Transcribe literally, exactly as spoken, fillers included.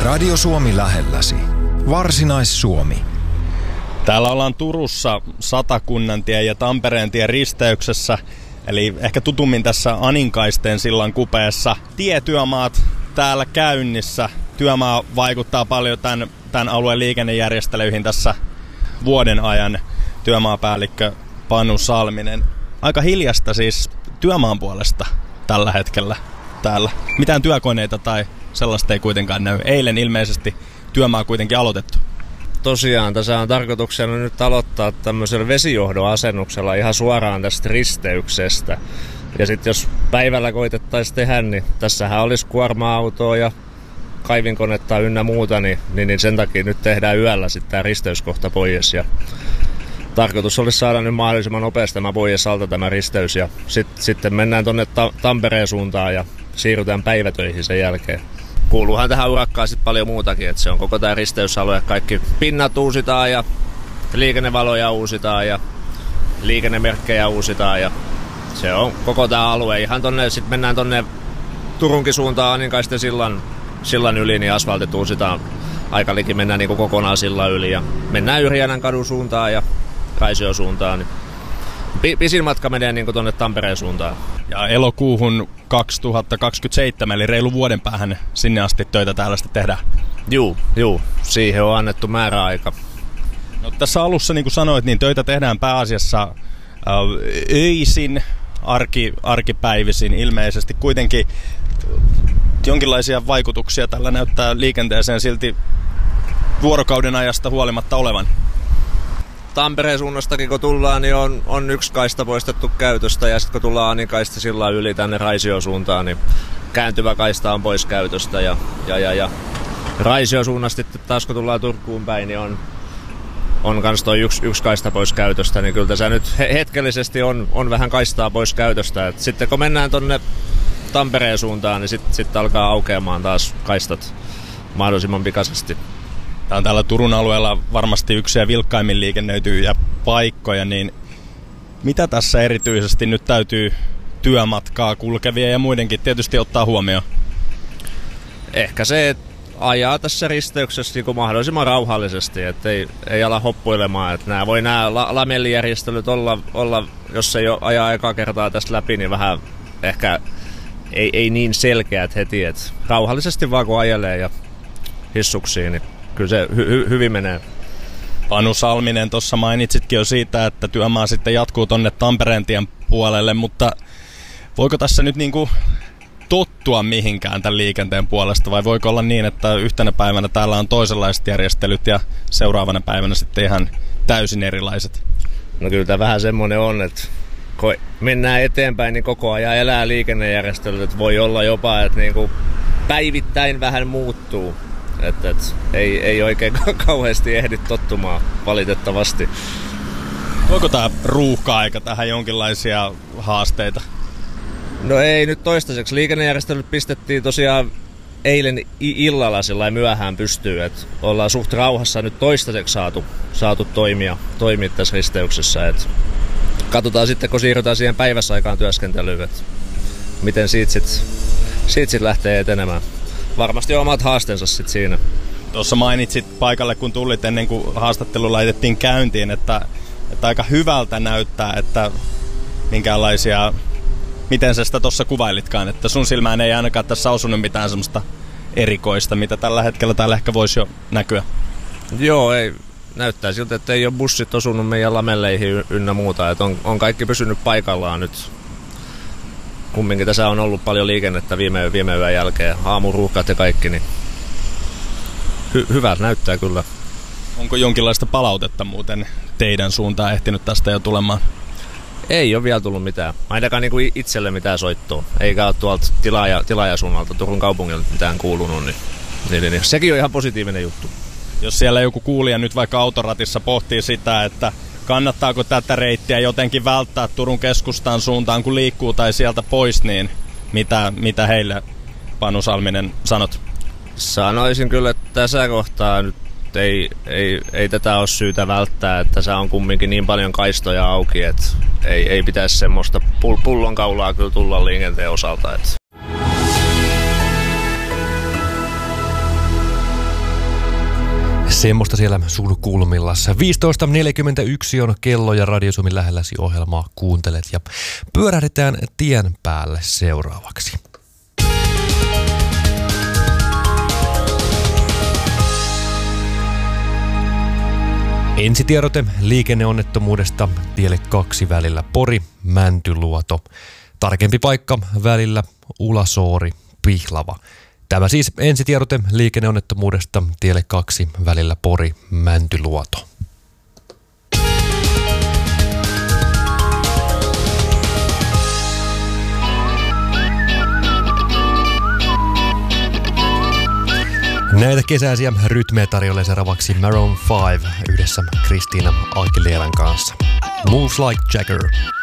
Radio Suomi lähelläsi. Varsinais-Suomi. Täällä ollaan Turussa Satakunnantie ja Tampereentien risteyksessä, eli ehkä tutummin tässä Aninkaisten sillan kupeessa. Tietyömaat täällä käynnissä. Työmaa vaikuttaa paljon tämän, tämän alueen liikennejärjestelyihin tässä vuoden ajan. Työmaapäällikkö Panu Salminen. Aika hiljasta siis työmaan puolesta tällä hetkellä täällä. Mitään työkoneita tai sellaista ei kuitenkaan näy. Eilen ilmeisesti työmaa kuitenkin aloitettu. Tosiaan, tässä on tarkoituksena nyt aloittaa tämmöisellä vesijohdon asennuksella ihan suoraan tästä risteyksestä. Ja sitten jos päivällä koitettaisiin tehdä, niin tässähän olisi kuorma-autoa ja kaivinkonetta ynnä muuta, niin, niin, niin sen takia nyt tehdään yöllä sitten tämä risteyskohta pois. Ja tarkoitus olisi saada nyt mahdollisimman nopeasti tämä pois alta tämä risteys ja sit, sitten mennään tuonne ta- Tampereen suuntaan ja siirrytään päivätöihin sen jälkeen. Kuuluuhan tähän urakkaan sitten paljon muutakin, että se on koko tämä risteysalue, kaikki pinnat uusitaan ja liikennevaloja uusitaan ja liikennemerkkejä uusitaan ja se on koko tämä alue. Ihan tonne, sitten mennään tonne Turunkin suuntaan Aninkaisten sillan, sillan yli, niin asfaltit uusitaan. Aikalikin mennään niin kuin kokonaan sillan yli ja mennään Yrjänän kadun suuntaan ja Raision suuntaan. Niin pisin matka menee niin kuin tuonne Tampereen suuntaan. Ja elokuuhun kaksituhattakaksikymmentäseitsemän, eli reilu vuoden päähän sinne asti töitä täällä sitten tehdään. Juu, juu, siihen on annettu määräaika. No, tässä alussa, niin kuin sanoit, niin töitä tehdään pääasiassa äh, öisin, arki, arkipäivisin ilmeisesti. Kuitenkin jonkinlaisia vaikutuksia tällä näyttää liikenteeseen silti vuorokauden ajasta huolimatta olevan. Tampereen suunnastakin kun tullaan, niin on, on yksi kaista poistettu käytöstä ja sitten kun tullaan Aninkaista sillan yli tänne Raision suuntaan, niin kääntyvä kaista on pois käytöstä ja, ja, ja, ja Raision suunnasta taas kun tullaan Turkuun päin, niin on, on kans toi yksi, yksi kaista pois käytöstä, niin kyllä tässä nyt hetkellisesti on, on vähän kaistaa pois käytöstä. Et sitten kun mennään tonne Tampereen suuntaan, niin sitten sit alkaa aukeamaan taas kaistat mahdollisimman pikaisesti. Tämä on täällä Turun alueella varmasti yksi ja vilkkaimmin liikennöityjä paikkoja, niin mitä tässä erityisesti nyt täytyy työmatkaa kulkevia ja muidenkin tietysti ottaa huomioon? Ehkä se, että ajaa tässä risteyksessä niin kuin mahdollisimman rauhallisesti, että ei, ei ala hoppuilemaan. Että nämä voi nämä la- lamellijärjestelyt olla, olla, jos ei ajaa eka kertaa tästä läpi, niin vähän ehkä ei, ei niin selkeät heti. Että rauhallisesti vaan kun ajelee ja hissuksiin, niin kyllä se hy- hy- hyvin menee. Panu Salminen, tuossa mainitsitkin jo siitä, että työmaa sitten jatkuu tonne Tampereentien puolelle, mutta voiko tässä nyt niinku tottua mihinkään tämän liikenteen puolesta, vai voiko olla niin, että yhtenä päivänä täällä on toisenlaiset järjestelyt ja seuraavana päivänä sitten ihan täysin erilaiset? No kyllä tämä vähän semmoinen on, että kun mennään eteenpäin, niin koko ajan elää liikennejärjestelyt, että voi olla jopa, että niinku päivittäin vähän muuttuu. Että et, ei, ei oikein kauheasti ehdi tottumaan, valitettavasti. Voiko tämä ruuhka-aika tähän jonkinlaisia haasteita? No ei nyt toistaiseksi. Liikennejärjestelyt pistettiin tosiaan eilen illalla sillä myöhään pystyyn. Että ollaan suht rauhassa nyt toistaiseksi saatu, saatu toimia, toimia tässä risteyksessä. Et katsotaan sitten, kun siirrytään siihen päiväsaikaan työskentelyyn, että miten siitä sitten siitä sit lähtee etenemään. Varmasti on omat haasteensa sitten siinä. Tuossa mainitsit paikalle, kun tulit ennen kuin haastattelu laitettiin käyntiin, että, että aika hyvältä näyttää, että minkälaisia, miten sä sitä tuossa kuvailitkaan, että sun silmään ei ainakaan tässä osunut mitään semmoista erikoista, mitä tällä hetkellä täällä ehkä voisi jo näkyä. Joo, ei, näyttää siltä, että ei ole bussit osunut meidän lamelleihin ynnä muuta, että on, on kaikki pysynyt paikallaan nyt. Kumminkin tässä on ollut paljon liikennettä viime, viime yön jälkeen, aamuruuhkat ja kaikki, niin hy, hyvältä näyttää kyllä. Onko jonkinlaista palautetta muuten teidän suuntaan ehtinyt tästä jo tulemaan? Ei ole vielä tullut mitään. Ainakaan niinku itselle mitään soittoa. Eikä ole tuolta tilaaja, tilaajasuunnalta Turun kaupungilta mitään kuulunut, niin, niin, niin sekin on ihan positiivinen juttu. Jos siellä joku kuulija nyt vaikka autoratissa pohtii sitä, että kannattaako tätä reittiä jotenkin välttää Turun keskustan suuntaan, kun liikkuu tai sieltä pois, niin mitä, mitä heille, Panu Salminen, sanot? Sanoisin kyllä, että tässä kohtaa nyt ei, ei, ei tätä ole syytä välttää, että tässä on kumminkin niin paljon kaistoja auki, että ei, ei pitäisi semmoista pullonkaulaa kyllä tulla liikenteen osalta. Että. Semmoista siellä sun kulmillassa. viisitoista neljäkymmentäyksi on kello ja Radio Suomi lähelläsi ohjelmaa kuuntelet ja pyörähdetään tien päälle seuraavaksi. Ensitiedote liikenneonnettomuudesta tielle kaksi välillä Pori-Mäntyluoto. Tarkempi paikka välillä Ulasoori-Pihlava. Tämä siis ensitiedote liikenneonnettomuudesta tielle kaksi välillä Pori-Mäntyluoto. Näitä kesäisiä rytmejä tarjolle seuraavaksi Maroon five yhdessä Christina Aguileran kanssa. Moves Like Jagger.